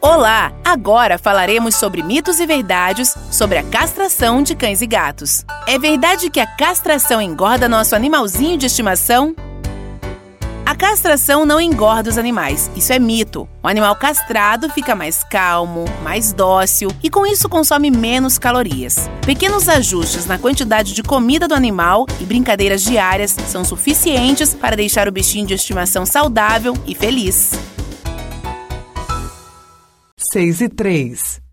Olá! Agora falaremos sobre mitos e verdades sobre a castração de cães e gatos. É verdade que a castração engorda nosso animalzinho de estimação? A castração não engorda os animais, isso é mito. O animal castrado fica mais calmo, mais dócil e com isso consome menos calorias. Pequenos ajustes na quantidade de comida do animal e brincadeiras diárias são suficientes para deixar o bichinho de estimação saudável e feliz. 6:03